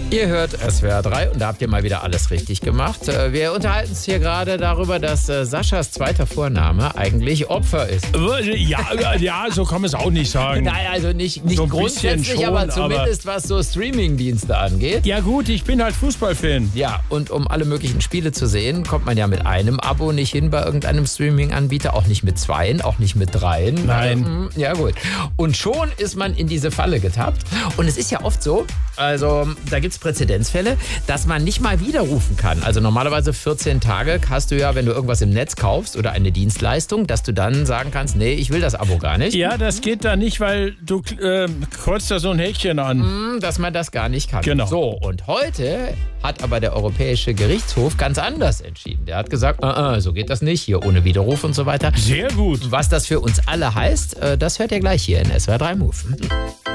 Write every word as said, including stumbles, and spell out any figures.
Ihr hört S W R drei und da habt ihr mal wieder alles richtig gemacht. Wir unterhalten uns hier gerade darüber, dass Saschas zweiter Vorname eigentlich Opfer ist. Ja, ja, so kann man es auch nicht sagen. Nein, also nicht, nicht So grundsätzlich, schon, aber zumindest was so Streaming-Dienste angeht. Ja gut, ich bin halt Fußballfan. Ja, und um alle möglichen Spiele zu sehen, kommt man ja mit einem Abo nicht hin bei irgendeinem Streaming-Anbieter, auch nicht mit zweien, auch nicht mit dreien. Nein. Ja gut. Und schon ist man in diese Falle getappt. Und es ist ja oft so, also da gibt es Präzedenzfälle, dass man nicht mal widerrufen kann. Also normalerweise vierzehn Tage hast du ja, wenn du irgendwas im Netz kaufst oder eine Dienstleistung, dass du dann sagen kannst, nee, ich will das Abo gar nicht. Ja, das geht da nicht, weil du äh, kreuzt da so ein Häkchen an. Dass man das gar nicht kann. Genau. So, und heute hat aber der Europäische Gerichtshof ganz anders entschieden. Der hat gesagt, uh, uh, so geht das nicht, hier ohne Widerruf und so weiter. Sehr gut. Was das für uns alle heißt, das hört ihr gleich hier in S W R drei Move.